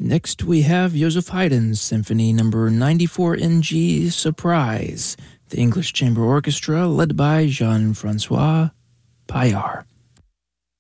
Next, we have Joseph Haydn's Symphony Number 94 in G, Surprise, the English Chamber Orchestra led by Jean-Francois Paillard.